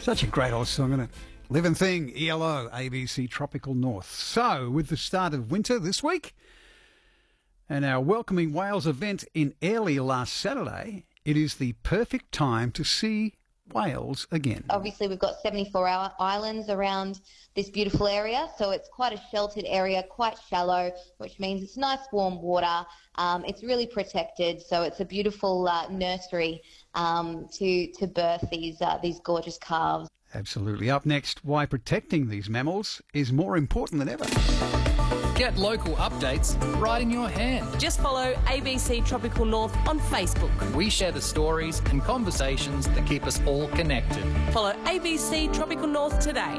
Such a great old song, isn't it? Living Thing, ELO, ABC Tropical North. So, with the start of winter this week and our Welcoming Whales event in Airlie last Saturday, it is the perfect time to see whales again. Obviously, we've got 74 islands around this beautiful area, so it's quite a sheltered area, quite shallow, which means it's nice warm water. It's really protected, so it's a beautiful nursery to birth these gorgeous calves. Absolutely. Up next, why protecting these mammals is more important than ever. Get local updates right in your hand. Just follow ABC Tropical North on Facebook. We share the stories and conversations that keep us all connected. Follow ABC Tropical North today.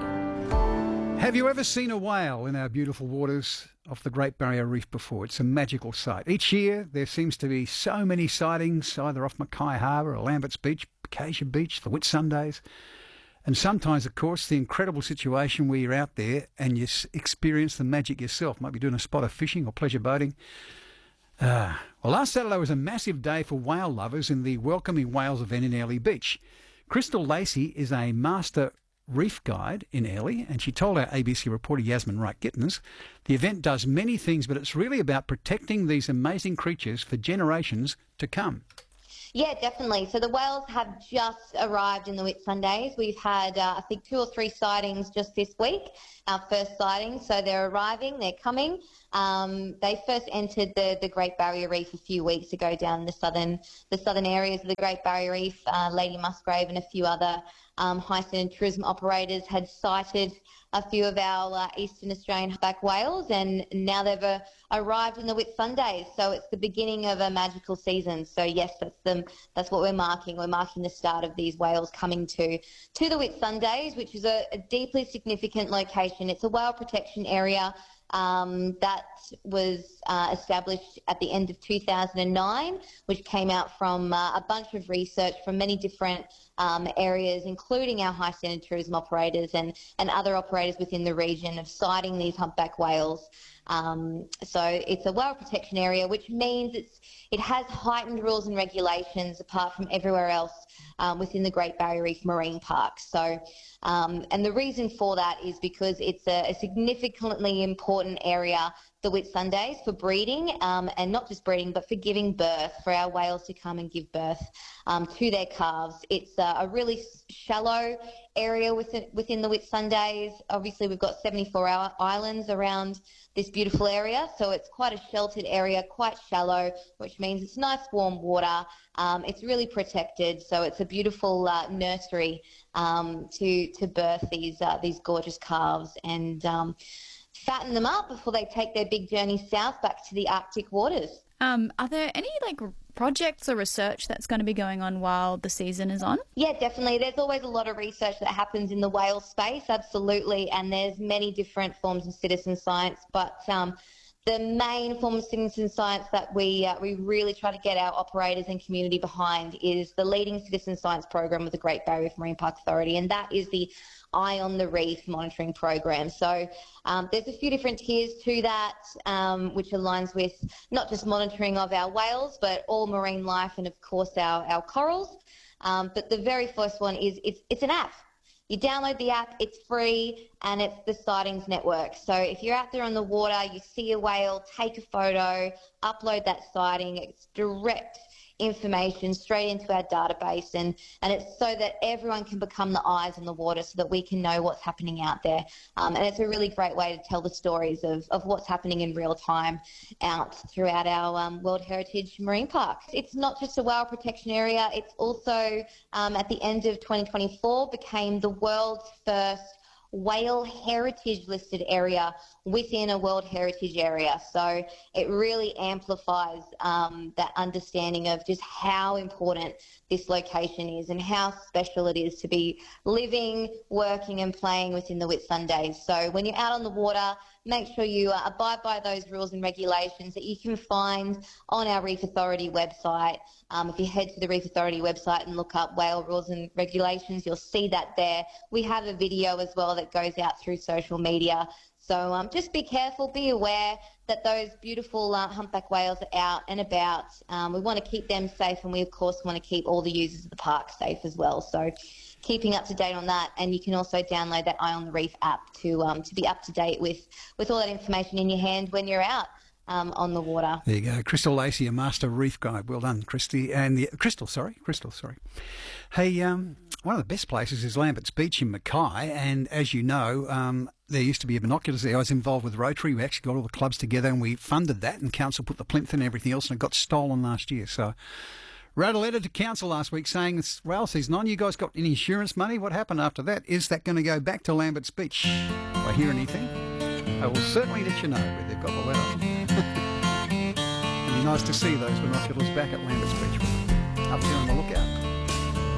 Have you ever seen a whale in our beautiful waters off the Great Barrier Reef before? It's a magical sight. Each year there seems to be so many sightings, either off Mackay Harbour or Lambert's Beach, Acacia Beach, the Whitsundays. And sometimes, of course, the incredible situation where you're out there and you experience the magic yourself. Might be doing a spot of fishing or pleasure boating. Well, last Saturday was a massive day for whale lovers in the Welcoming Whales event in Airlie Beach. Crystal Lacey is a master reef guide in Airlie, and she told our ABC reporter Yasmin Wright-Gittins the event does many things, but it's really about protecting these amazing creatures for generations to come. Yeah, definitely. So the whales have just arrived in the Whitsundays. We've had, I think, 2 or 3 sightings just this week, our first sighting. So they're arriving, they're coming. They first entered the Great Barrier Reef a few weeks ago down in the southern areas of the Great Barrier Reef. Lady Musgrave and a few other high standard tourism operators had sighted a few of our Eastern Australian humpback whales, and now they've arrived in the Whitsundays. So it's the beginning of a magical season. So yes, that's what we're marking. We're marking the start of these whales coming to the Whitsundays, which is a deeply significant location. It's a whale protection area that was established at the end of 2009, which came out from a bunch of research from many different areas, including our high standard tourism operators and other operators within the region of sighting these humpback whales. So it's a whale protection area, which means it has heightened rules and regulations apart from everywhere else within the Great Barrier Reef Marine Park. So, and the reason for that is because it's a significantly important area, the Whitsundays, for breeding, and not just breeding, but for giving birth, for our whales to come and give birth to their calves. It's a really shallow area within the Whitsundays. Obviously, we've got 74 islands around this beautiful area, so it's quite a sheltered area, quite shallow, which means it's nice warm water. It's really protected, so it's a beautiful nursery to birth these gorgeous calves and fatten them up before they take their big journey south back to the Arctic waters. Are there any projects or research that's going to be going on while the season is on? Yeah, definitely. There's always a lot of research that happens in the whale space, absolutely, and there's many different forms of citizen science, but the main form of citizen science that we really try to get our operators and community behind is the leading citizen science program of the Great Barrier Reef Marine Park Authority, and that is the Eye on the Reef monitoring program. So there's a few different tiers to that, which aligns with not just monitoring of our whales, but all marine life and, of course, our corals. But the very first one is it's an app. You download the app, it's free, and it's the Sightings Network. So if you're out there on the water, you see a whale, take a photo, upload that sighting. It's direct information straight into our database, and it's so that everyone can become the eyes on the water so that we can know what's happening out there. And it's a really great way to tell the stories of what's happening in real time out throughout our World Heritage Marine Park. It's not just a whale protection area, it's also at the end of 2024 became the world's first whale heritage listed area within a World Heritage area. So it really amplifies that understanding of just how important this location is and how special it is to be living, working and playing within the Whitsundays. So when you're out on the water, make sure you abide by those rules and regulations that you can find on our Reef Authority website. If you head to the Reef Authority website and look up whale rules and regulations, you'll see that there. We have a video as well that goes out through social media So just be careful, be aware that those beautiful humpback whales are out and about. We want to keep them safe, and we, of course, want to keep all the users of the park safe as well. So keeping up to date on that, and you can also download that Eye on the Reef app to be up to date with all that information in your hand when you're out on the water. There you go. Crystal Lacey, a master reef guide. Well done, Christy. And Crystal, sorry. Hey, one of the best places is Lambert's Beach in Mackay, and as you know, there used to be binoculars there. I was involved with Rotary. We actually got all the clubs together and we funded that, and council put the plinth and everything else, and it got stolen last year. So wrote a letter to council last week saying it's whale season on. You guys got any insurance money? What happened after that? Is that going to go back to Lambert's Beach? If I hear anything, I will certainly let you know where they've got the letter. It'd be nice to see those binoculars back at Lambert's Beach. Up there on the lookout.